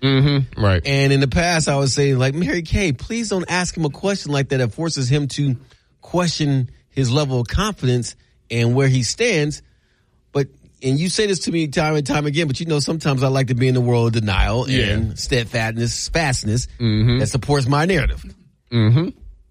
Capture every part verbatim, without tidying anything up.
Mm-hmm. Right. And in the past, I would say, like, Mary Kay, please don't ask him a question like that that forces him to question his level of confidence and where he stands. But, and you say this to me time and time again, but you know, sometimes I like to be in the world of denial yeah. and steadfastness, fastness mm-hmm. that supports my narrative. Mm-hmm.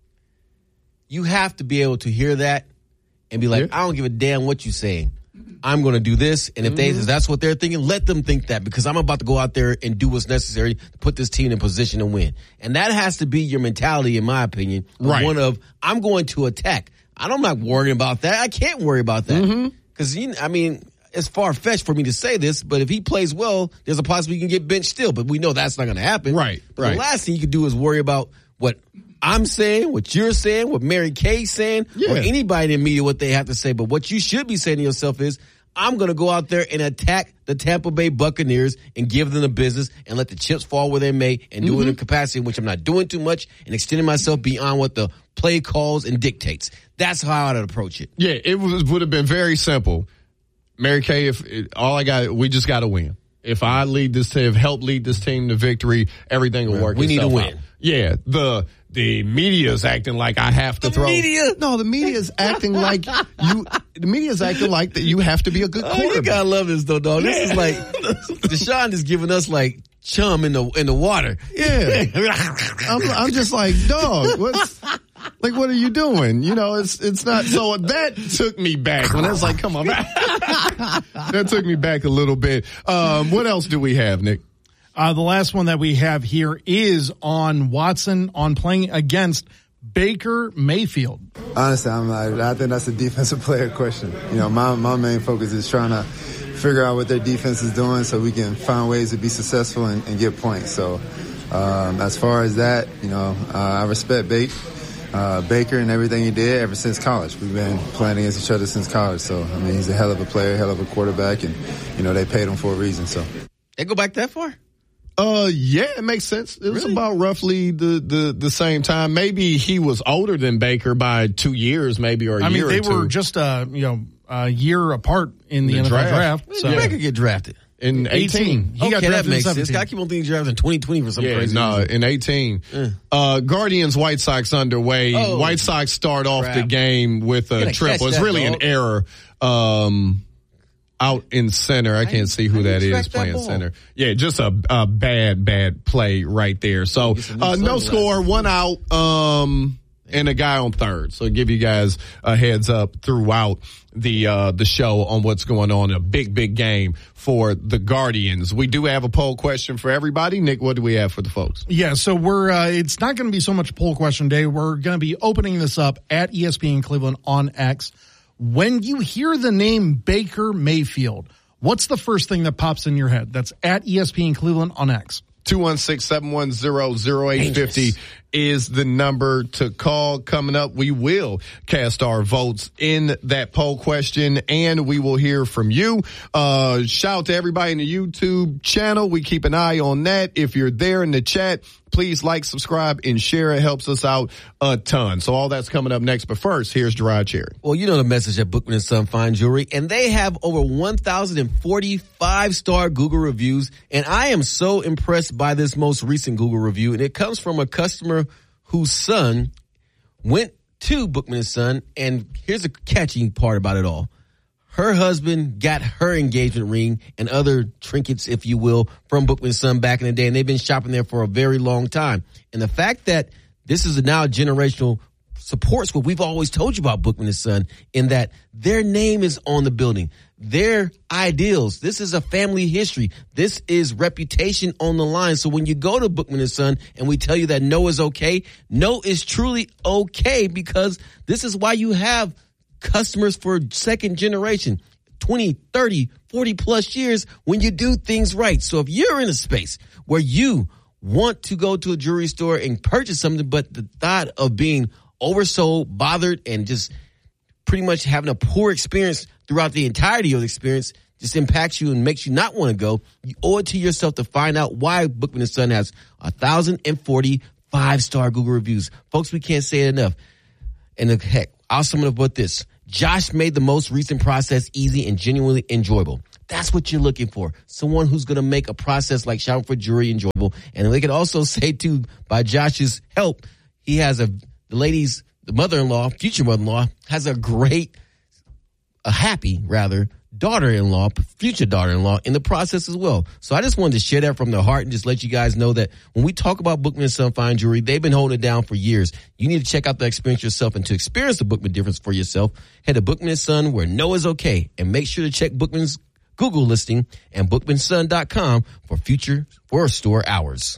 You have to be able to hear that and be like, yeah. I don't give a damn what you're saying. I'm going to do this. And if mm-hmm. they, if that's what they're thinking, let them think that, because I'm about to go out there and do what's necessary to put this team in position to win. And that has to be your mentality, in my opinion. Right. One of, I'm going to attack. I'm not worrying about that. I can't worry about that. Because, mm-hmm. I mean, it's far-fetched for me to say this, but if he plays well, there's a possibility he can get benched still. But we know that's not going to happen. Right, but right. The last thing you can do is worry about what I'm saying, what you're saying, what Mary Kay's saying, yeah. or anybody in the media, what they have to say. But what you should be saying to yourself is, I'm going to go out there and attack the Tampa Bay Buccaneers and give them the business and let the chips fall where they may, and do mm-hmm. it in a capacity in which I'm not doing too much and extending myself beyond what the play calls and dictates. That's how I'd approach it. Yeah, it was, would have been very simple. Mary Kay, if it, all I got, we just got to win. If I lead this team, help lead this team to victory, everything will work. We need to win. Out. Yeah, the the media is acting like I have to the throw. Media. No, the media is acting like you. The media is acting like that you have to be a good quarterback. Oh, you gotta love this though, dog. This is like Deshaun is giving us like chum in the in the water. Yeah, I'm, I'm just like, dog. What's like? What are you doing? You know, it's it's not. So that took me back when I was like, come on, that took me back a little bit. Um, what else do we have, Nick? Uh, the last one that we have here is on Watson on playing against Baker Mayfield. Honestly, I'm like, I think that's a defensive player question. You know, my my main focus is trying to figure out what their defense is doing so we can find ways to be successful and, and get points. So um, as far as that, you know, uh, I respect Baker. Uh, Baker and everything he did ever since college. We've been playing against each other since college. So, I mean, he's a hell of a player, hell of a quarterback, and, you know, they paid him for a reason. So they go back that far? Uh, yeah, it makes sense. It was really? about roughly the, the, the same time. Maybe he was older than Baker by two years, maybe, or a I year mean, they or two. were just, uh, you know, a year apart in the, the N F L draft. draft When so. did Baker get drafted? In eighteen. He okay, got that makes in sense. I keep on thinking he drafted in twenty twenty for some yeah, crazy no, reason. in eighteen. Mm. Uh, Guardians, White Sox underway. Oh, White Sox start off crap. the game with a triple. It's really dog. an error. Um, out in center. I can't see who that is playing that center. Yeah, just a, a bad, bad play right there. So, uh, no score, one out, um, and a guy on third. So give you guys a heads up throughout the, uh, the show on what's going on. A big, big game for the Guardians. We do have a poll question for everybody. Nick, what do we have for the folks? Yeah, so we're, uh, it's not going to be so much poll question day. We're going to be opening this up at E S P N Cleveland on X. When you hear the name Baker Mayfield, what's the first thing that pops in your head? That's at E S P N Cleveland on X. two one six, seven one zero, zero eight five zero is the number to call. Coming up, we will cast our votes in that poll question, and we will hear from you. Uh, shout out to everybody in the YouTube channel. We keep an eye on that. If you're there in the chat, please like, subscribe, and share. It helps us out a ton. So all that's coming up next. But first, here's Gerard Cherry. Well, you know the message at Bookman and Son Fine Jewelry, and they have over one thousand forty-five star Google reviews. And I am so impressed by this most recent Google review. And it comes from a customer whose son went to Bookman and Son. And here's the catchy part about it all. Her husband got her engagement ring and other trinkets, if you will, from Bookman and Son back in the day. And they've been shopping there for a very long time. And the fact that this is a now generational supports what we've always told you about Bookman and Son, in that their name is on the building, their ideals. This is a family history. This is reputation on the line. So when you go to Bookman and Son and we tell you that no is okay, no is truly okay, because this is why you have customers for second generation, twenty, thirty, forty plus years when you do things right. So if you're in a space where you want to go to a jewelry store and purchase something, but the thought of being oversold, bothered, and just pretty much having a poor experience throughout the entirety of the experience just impacts you and makes you not want to go, you owe it to yourself to find out why Bookman and Son has one thousand forty five-star Google reviews. Folks, we can't say it enough. And the heck, I'll sum it up with this. Josh made the most recent process easy and genuinely enjoyable. That's what you're looking for. Someone who's going to make a process like shopping for jewelry enjoyable. And they can also say, too, by Josh's help, he has a, the lady's, the mother-in-law, future mother-in-law, has a great, a happy, rather, daughter-in-law, future daughter-in-law in the process as well. So I just wanted to share that from the heart and just let you guys know that when we talk about Bookman and Son Fine Jewelry, they've been holding it down for years. You need to check out the experience yourself, and to experience the Bookman difference for yourself, head to Bookman and Son where no is okay, and make sure to check Bookman's Google listing and bookman son dot com for future for store hours.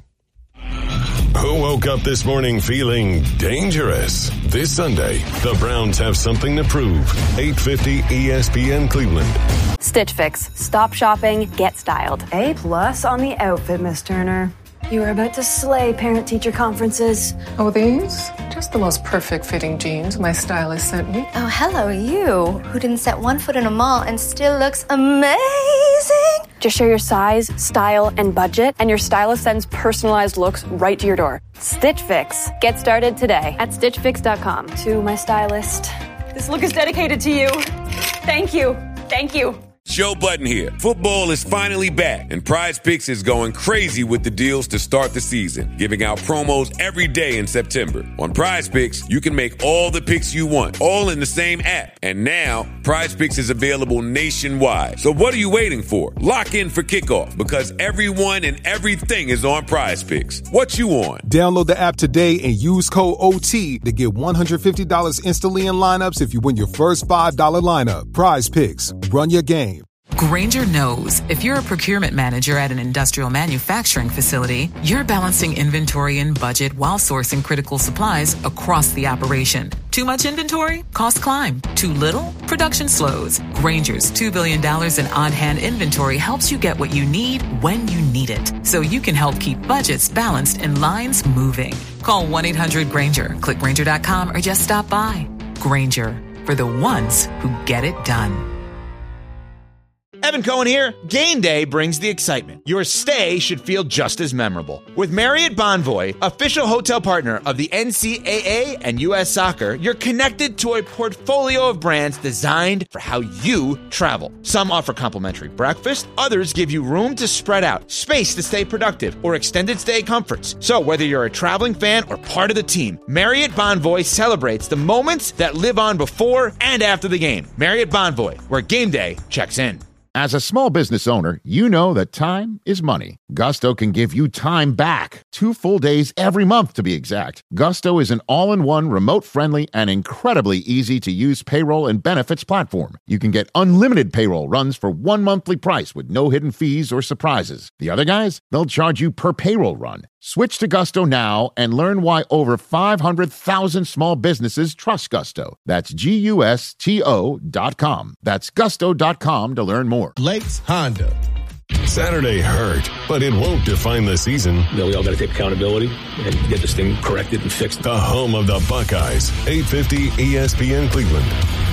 Who woke up this morning feeling dangerous? This Sunday, the Browns have something to prove. eight fifty E S P N Cleveland. Stitch Fix. Stop shopping, get styled. A plus on the outfit, Miss Turner. You are about to slay parent-teacher conferences. Oh, these? Just the most perfect fitting jeans my stylist sent me. Oh, hello, you, who didn't set one foot in a mall and still looks amazing. Just share your size, style, and budget, and your stylist sends personalized looks right to your door. Stitch Fix. Get started today at stitch fix dot com. To my stylist, this look is dedicated to you. Thank you. Thank you. Joe Budden here. Football is finally back, and Prize Picks is going crazy with the deals to start the season, giving out promos every day in September. On Prize Picks, you can make all the picks you want, all in the same app. And now, Prize Picks is available nationwide. So what are you waiting for? Lock in for kickoff, because everyone and everything is on Prize Picks. What you on? Download the app today and use code O T to get one hundred fifty dollars instantly in lineups if you win your first five dollars lineup. Prize Picks. Run your game. Grainger knows if you're a procurement manager at an industrial manufacturing facility, you're balancing inventory and budget while sourcing critical supplies across the operation. Too much inventory? Costs climb. Too little? Production slows. Grainger's two billion dollars in on-hand inventory helps you get what you need when you need it, so you can help keep budgets balanced and lines moving. Call one eight hundred Grainger, click Grainger dot com, or just stop by. Grainger, for the ones who get it done. Evan Cohen here. Game day brings the excitement. Your stay should feel just as memorable. With Marriott Bonvoy, official hotel partner of the N C double A and U S Soccer, you're connected to a portfolio of brands designed for how you travel. Some offer complimentary breakfast, others give you room to spread out, space to stay productive, or extended stay comforts. So whether you're a traveling fan or part of the team, Marriott Bonvoy celebrates the moments that live on before and after the game. Marriott Bonvoy, where game day checks in. As a small business owner, you know that time is money. Gusto can give you time back. Two full days every month, to be exact. Gusto is an all-in-one, remote-friendly, and incredibly easy-to-use payroll and benefits platform. You can get unlimited payroll runs for one monthly price with no hidden fees or surprises. The other guys, they'll charge you per payroll run. Switch to Gusto now and learn why over five hundred thousand small businesses trust Gusto. That's G U S T O dot com. That's gusto dot com to learn more. Lakes Honda. Saturday hurt, but it won't define the season. You know, we all got to take accountability and get this thing corrected and fixed. The home of the Buckeyes, eight fifty E S P N Cleveland.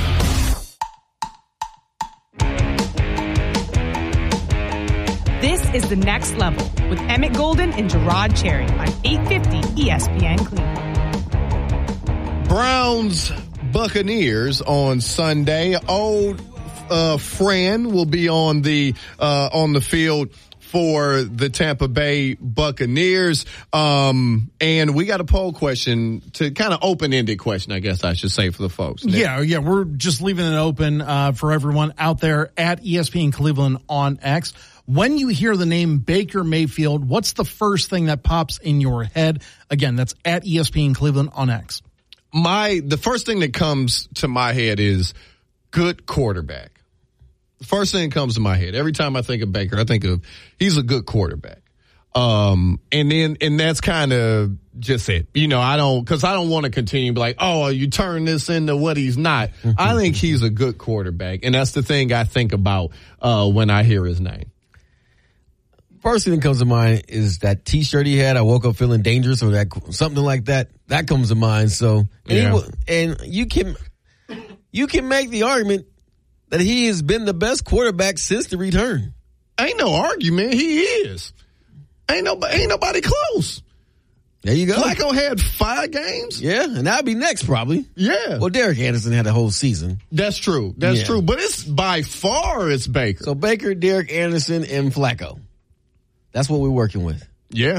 This is The Next Level with Emmett Golden and Gerard Cherry on eight fifty E S P N Cleveland. Browns Buccaneers on Sunday. Old uh, Fran will be on the uh, on the field for the Tampa Bay Buccaneers. Um, and we got a poll question, to kind of open-ended question, I guess I should say, for the folks. Nick. Yeah, yeah, we're just leaving it open uh, for everyone out there at E S P N Cleveland on X. When you hear the name Baker Mayfield, what's the first thing that pops in your head? Again, that's at E S P N Cleveland on X. My, the first thing that comes to my head is good quarterback. The first thing that comes to my head. Every time I think of Baker, I think of he's a good quarterback. Um, and then, and that's kind of just it. You know, I don't, cause I don't want to continue to be like, oh, you turn this into what he's not. I think he's a good quarterback. And that's the thing I think about, uh, when I hear his name. First thing that comes to mind is that T-shirt he had. I woke up feeling dangerous, or that something like that. That comes to mind. So, and, yeah. he, and you can you can make the argument that he has been the best quarterback since the return. Ain't no argument. He is. Ain't no ain't nobody close. There you go. Flacco had five games? Yeah, and that'll be next probably. Yeah. Well, Derek Anderson had a whole season. That's true. That's Yeah. true. But it's by far it's Baker. So Baker, Derek Anderson, and Flacco. That's what we're working with. Yeah.